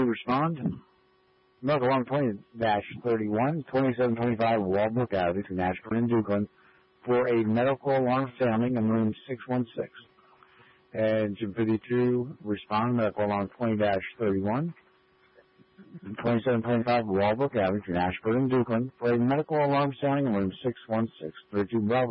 respond. Medical alarm 20-31, 2725 Walbrook Avenue between Ashburn and Dukeland for a medical alarm sounding in room 616. Engine 52, respond. Medical alarm 20-31, 2725 Walbrook Avenue between Ashburn and Dukeland for a medical alarm sounding in room 616. 32 Bravo